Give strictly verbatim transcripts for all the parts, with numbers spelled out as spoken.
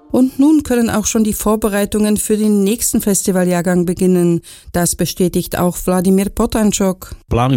Und nun können auch schon die Vorbereitungen für den nächsten Festivaljahrgang beginnen. Das bestätigt auch Vladimír Potančok.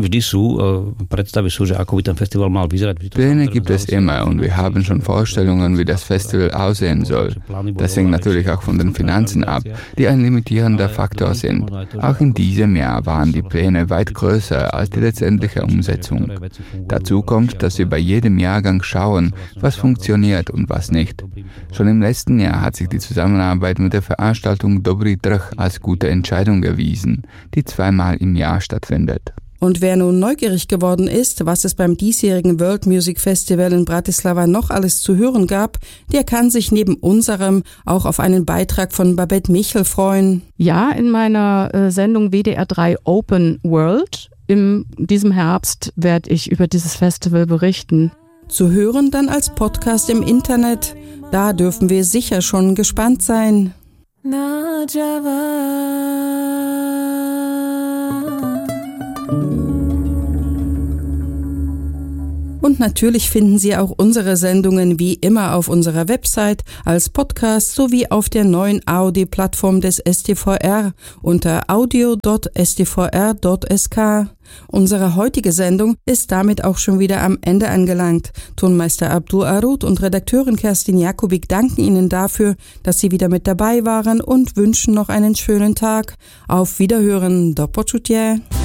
Pläne gibt es immer und wir haben schon Vorstellungen, wie das Festival aussehen soll. Das hängt natürlich auch von den Finanzen ab, die ein limitierender Faktor sind. Auch in diesem Jahr waren die Pläne weit größer als die letztendliche Umsetzung. Dazu kommt, dass wir bei jedem Jahrgang schauen, was funktioniert und was nicht. Schon im letzten Jahr hat sich die Zusammenarbeit mit der Veranstaltung Dobrý trh als gute Entscheidung erwiesen, die zweimal im Jahr stattfindet. Und wer nun neugierig geworden ist, was es beim diesjährigen World Music Festival in Bratislava noch alles zu hören gab, der kann sich neben unserem auch auf einen Beitrag von Babette Michel freuen. Ja, in meiner äh, Sendung W D R drei Open World in diesem Herbst werde ich über dieses Festival berichten. Zu hören dann als Podcast im Internet. Da dürfen wir sicher schon gespannt sein. Und natürlich finden Sie auch unsere Sendungen wie immer auf unserer Website als Podcast sowie auf der neuen A O D-Plattform des S T V R unter audio punkt s t v r punkt s k. Unsere heutige Sendung ist damit auch schon wieder am Ende angelangt. Tonmeister Abdul Arud und Redakteurin Kerstin Jakubik danken Ihnen dafür, dass Sie wieder mit dabei waren und wünschen noch einen schönen Tag. Auf Wiederhören. Do počutia.